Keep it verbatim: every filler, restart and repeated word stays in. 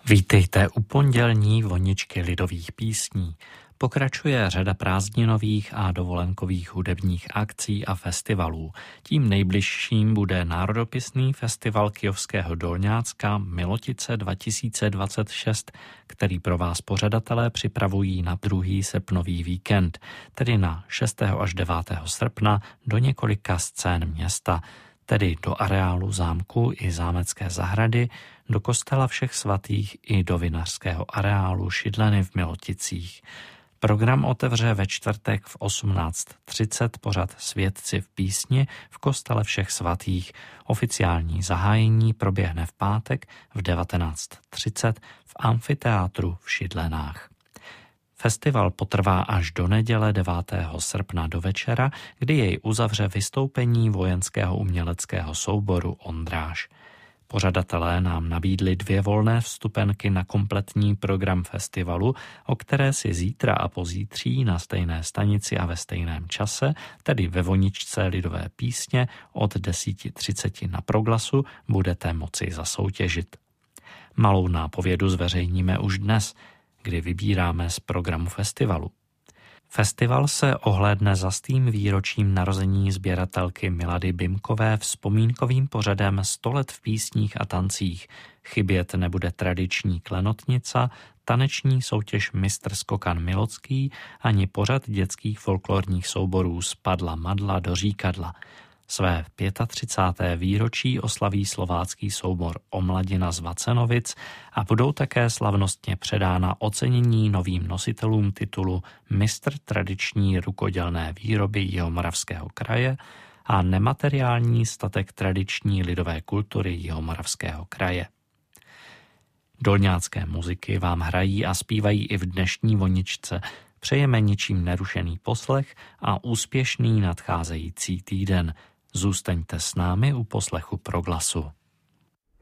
Vítejte u pondělní voničky lidových písní. Pokračuje řada prázdninových a dovolenkových hudebních akcí a festivalů. Tím nejbližším bude Národopisný festival Kyjovského Dolňácka Milotice dva tisíce dvacet šest, který pro vás pořadatelé připravují na druhý srpnový víkend, tedy na šestého až devátého srpna do několika scén města, tedy do areálu zámku i zámecké zahrady, do kostela Všech svatých i do vinařského areálu Šidleny v Miloticích. Program otevře ve čtvrtek v osmnáct třicet pořad Svědci v písni v kostele Všech svatých. Oficiální zahájení proběhne v pátek v devatenáct třicet v amfiteátru v Šidlenách. Festival potrvá až do neděle devátého srpna do večera, kdy jej uzavře vystoupení vojenského uměleckého souboru Ondráž. Pořadatelé nám nabídli dvě volné vstupenky na kompletní program festivalu, o které si zítra a pozítří na stejné stanici a ve stejném čase, tedy ve voničce lidové písně od deset třicet na Proglasu, budete moci zasoutěžit. Malou nápovědu zveřejníme už dnes, kdy vybíráme z programu festivalu. Festival se ohlédne za stým výročím narození sběratelky Milady Bimkové vzpomínkovým pořadem sto let v písních a tancích. Chybět nebude tradiční klenotnica, taneční soutěž Mistr skokan Milocký ani pořad dětských folklorních souborů z Padla Madla do Říkadla. Své třicáté páté výročí oslaví slovácký soubor Omladina z Vacenovic a budou také slavnostně předána ocenění novým nositelům titulu Mistr tradiční rukodělné výroby Jihomoravského kraje a nemateriální statek tradiční lidové kultury Jihomoravského kraje. Dolňácké muziky vám hrají a zpívají i v dnešní voničce. Přejeme ničím nerušený poslech a úspěšný nadcházející týden. Zůstaňte s námi u poslechu Proglasu.